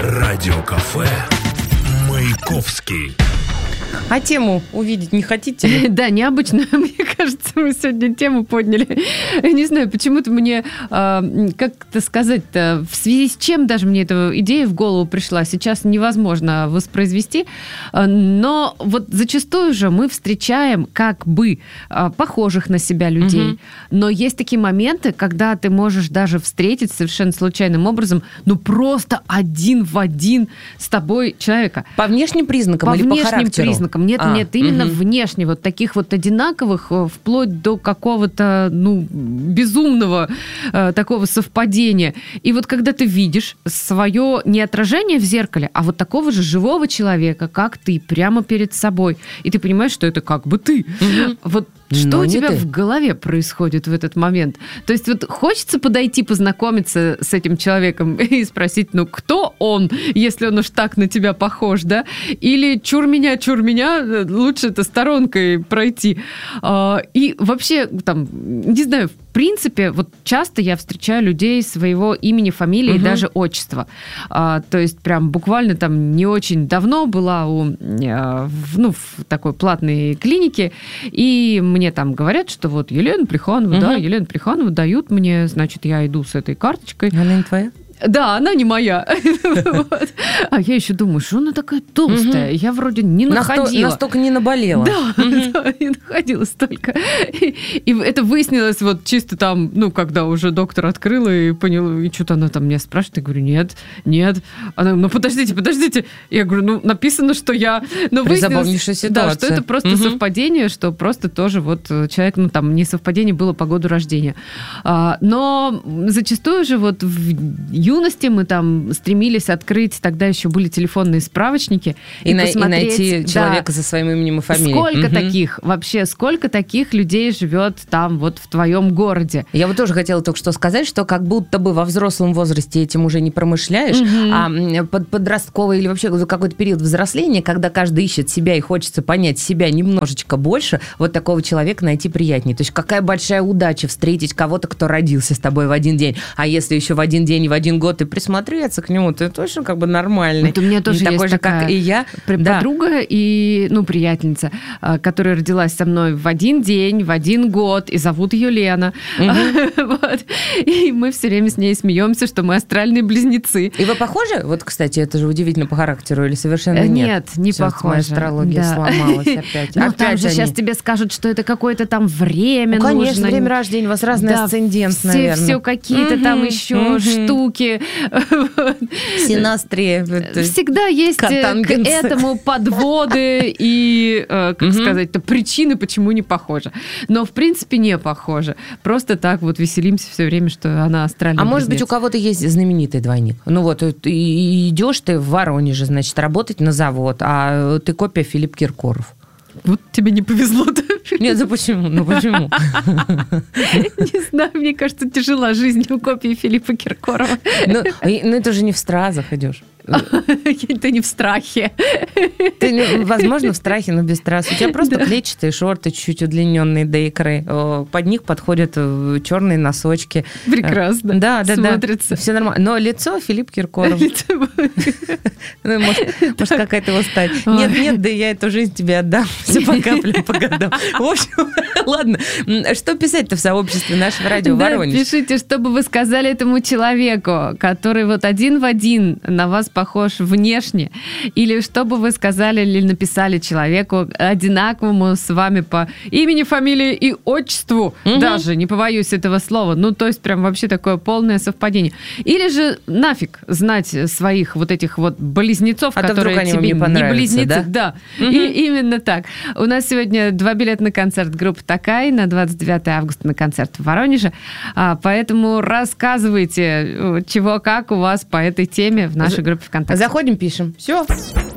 Радиокафе «Маяковский». А тему увидеть не хотите? Да, необычно. Мне кажется, мы сегодня тему подняли. Не знаю, почему-то мне, как-то сказать-то, в связи с чем даже мне эта идея в голову пришла, сейчас невозможно воспроизвести. Но вот зачастую же мы встречаем как бы похожих на себя людей. Угу. Но есть такие моменты, когда ты можешь даже встретить совершенно случайным образом, ну просто один в один с тобой человека. По внешним признакам или по характеру? Нет, именно внешне, вот таких вот одинаковых, вплоть до какого-то, безумного такого совпадения. И вот когда ты видишь свое не отражение в зеркале, а вот такого же живого человека, как ты, прямо перед собой, и ты понимаешь, что это как бы ты. Вот что у тебя в голове происходит в этот момент? То есть вот хочется подойти, познакомиться с этим человеком и спросить, кто он, если он уж так на тебя похож, да? Или чур меня, лучше это сторонкой пройти. И вообще, не знаю, в принципе, вот часто я встречаю людей своего имени, фамилии и даже отчества. То есть прям буквально не очень давно была в такой платной клинике, и мне там говорят, что вот Елена Плеханова, Елена Плеханова дают мне, значит, я иду с этой карточкой. Она не твоя? Да, она не моя. А я еще думаю, что она такая толстая. Я вроде не находила. Настолько не наболела. Да, не находила столько. И это выяснилось вот чисто там, когда уже доктор открыла и поняла, и что-то она там меня спрашивает. Я говорю, нет. Она, подождите. Я говорю, написано, что я... Призабавнейшая ситуация. Да, что это просто совпадение, что просто тоже вот человек, не совпадение было по году рождения. Но зачастую же вот в юности мы там стремились открыть, тогда еще были телефонные справочники. И найти человека со своим именем и фамилией. Сколько таких людей живет там вот в твоем городе? Я вот тоже хотела только что сказать, что как будто бы во взрослом возрасте этим уже не промышляешь, а подростковый или вообще какой-то период взросления, когда каждый ищет себя и хочется понять себя немножечко больше, вот такого человека найти приятнее. То есть какая большая удача встретить кого-то, кто родился с тобой в один день. А если еще в один день и в один год и присмотреться к нему, ты точно нормальный. Вот у меня тоже не есть такой же, такая как и я. Подруга и, приятельница, которая родилась со мной в один день, в один год, и зовут ее Лена. Вот. И мы все время с ней смеемся, что мы астральные близнецы. И вы похожи? Вот, кстати, это же удивительно по характеру или совершенно нет? Нет, не похожи. Моя астрология сломалась опять. Там же сейчас тебе скажут, что это какое-то там время нужно. Конечно, время рождения, у вас разный асцендент, наверное. Все какие-то там еще штуки. Синастрия. Всегда есть к этому подводы и, причины, почему не похожа. Но, в принципе, не похожа. Просто так вот веселимся все время, что она астральная. А может быть, у кого-то есть знаменитый двойник? Идешь ты в Воронеже, значит, работать на завод, а ты копия Филипп Киркоров. Вот тебе не повезло-то. Нет, почему? Почему? Не знаю, мне кажется, тяжела жизнь у копии Филиппа Киркорова. Это же не в стразах идешь. Ты не в страхе. Ты, возможно, в страхе, но без страха. У тебя просто клетчатые шорты, чуть-чуть удлиненные до икры. Под них подходят черные носочки. Прекрасно. Да. Смотрится. Все нормально. Но лицо Филипп Киркоров. Может, какая-то его стать. Нет, да я эту жизнь тебе отдам. Все по каплям, по годам. В общем, ладно. Что писать-то в сообществе нашего радио Воронеж? Пишите, что бы вы сказали этому человеку, который вот один в один на вас похож внешне, или что бы вы сказали или написали человеку одинаковому с вами по имени, фамилии и отчеству, даже, не побоюсь этого слова, то есть прям вообще такое полное совпадение. Или же нафиг знать своих вот этих вот близнецов, которые тебе не близнецы. Да. И именно так. У нас сегодня 2 билета на концерт группы «Такай» на 29 августа на концерт в Воронеже, поэтому рассказывайте, чего как у вас по этой теме в нашей группе ВКонтакте. Заходим, пишем. Все.